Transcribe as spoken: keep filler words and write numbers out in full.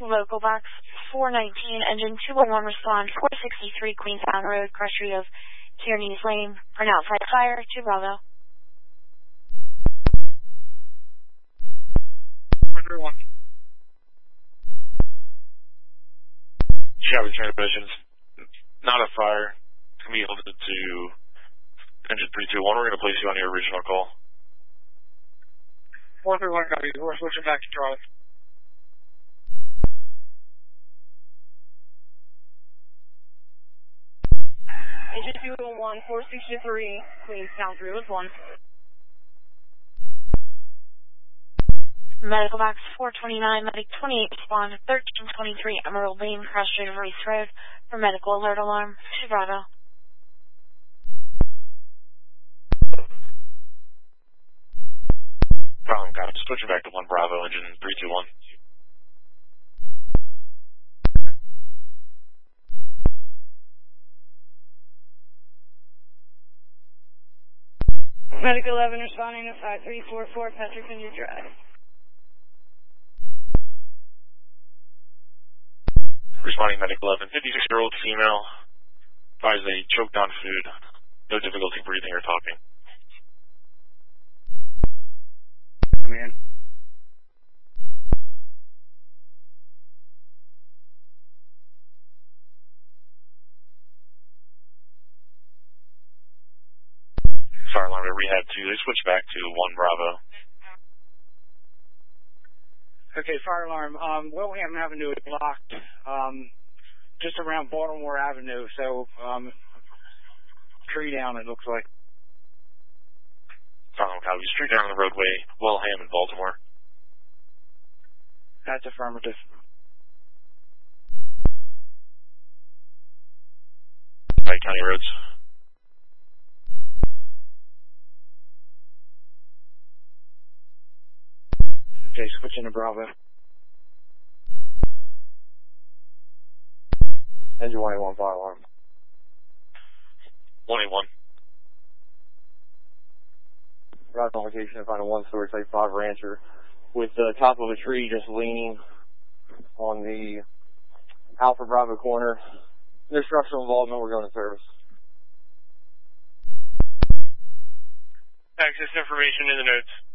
Local box four nineteen, engine two one one, respond four sixty-three Queenstown Road, cross street of Tierney's Lane, for an outside fire, two Bravo. four three one. Chevy transmissions, not a fire. It's going to be held to engine three two one. We're going to place you on your original call. four three one, copy. We're switching back to Charlie. Engine two one one, four sixty-three, Queenstown three oh one. Medical box four twenty-nine, medic twenty-eight, respond thirteen twenty-three Emerald Lane, cross street of Race Road, for medical alert alarm, two Bravo. Problem, got it. Switching back to one Bravo, engine three two one. Medic eleven responding to five three four four Patrick Vineyard Drive. Responding Medic eleven, fifty-six-year-old female, advised they choked on food, no difficulty breathing or talking. Come in. Fire alarm at rehab two. They switch back to one Bravo. Okay, fire alarm. Um, Wilhelm Avenue is blocked, um, just around Baltimore Avenue. So, um, tree down, it looks like. Fire alarm copy. Street down the roadway, Wilhelm in Baltimore. That's affirmative. Right, County Roads. Okay, switching to Bravo. Engine one eighty-one, fire alarm. one eighty-one. Right on location, find a one-story Type five Rancher with the top of a tree just leaning on the Alpha Bravo corner. No structural involvement, we're going to service. Access information in the notes.